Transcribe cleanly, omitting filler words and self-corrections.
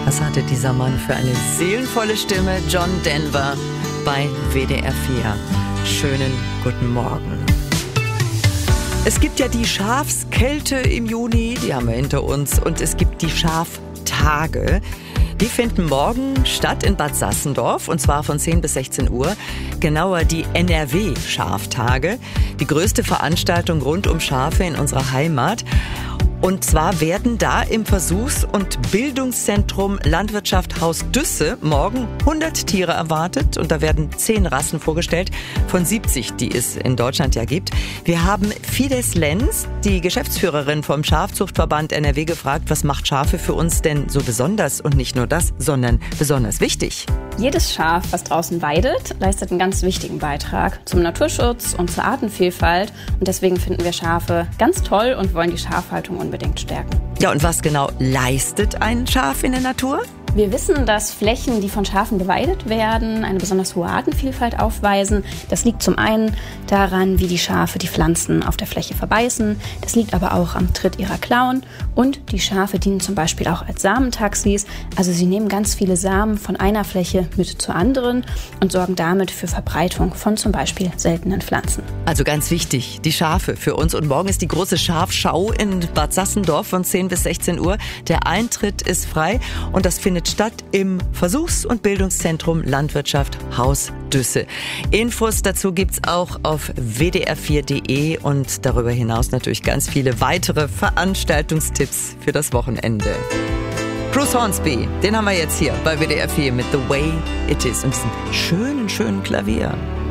Was hatte dieser Mann für eine seelenvolle Stimme? John Denver bei WDR 4. Schönen guten Morgen. Es gibt ja die Schafskälte im Juni, die haben wir hinter uns. Und es gibt die Schaftage. Die finden morgen statt in Bad Sassendorf, und zwar von 10 bis 16 Uhr. Genauer die NRW-Schaftage, die größte Veranstaltung rund um Schafe in unserer Heimat. Und zwar werden da im Versuchs- und Bildungszentrum Landwirtschaft Haus Düsse morgen 100 Tiere erwartet. Und da werden 10 Rassen vorgestellt von 70, die es in Deutschland ja gibt. Wir haben Fides Lenz, die Geschäftsführerin vom Schafzuchtverband NRW, gefragt, was macht Schafe für uns denn so besonders? Und nicht nur das, sondern besonders wichtig. Jedes Schaf, was draußen weidet, leistet einen ganz wichtigen Beitrag zum Naturschutz und zur Artenvielfalt. Und deswegen finden wir Schafe ganz toll und wollen die Schafhaltung unbedingt stärken. Ja, und was genau leistet ein Schaf in der Natur? Wir wissen, dass Flächen, die von Schafen beweidet werden, eine besonders hohe Artenvielfalt aufweisen. Das liegt zum einen daran, wie die Schafe die Pflanzen auf der Fläche verbeißen. Das liegt aber auch am Tritt ihrer Klauen. Und die Schafe dienen zum Beispiel auch als Samentaxis. Also sie nehmen ganz viele Samen von einer Fläche mit zur anderen und sorgen damit für Verbreitung von zum Beispiel seltenen Pflanzen. Also ganz wichtig, die Schafe für uns. Und morgen ist die große Schafschau in Bad Sassendorf von 10 bis 16 Uhr. Der Eintritt ist frei und das findet statt im Versuchs- und Bildungszentrum Landwirtschaft Haus Düsse. Infos dazu gibt's auch auf wdr4.de und darüber hinaus natürlich ganz viele weitere Veranstaltungstipps für das Wochenende. Bruce Hornsby, den haben wir jetzt hier bei WDR 4 mit The Way It Is und diesem schönen Klavier.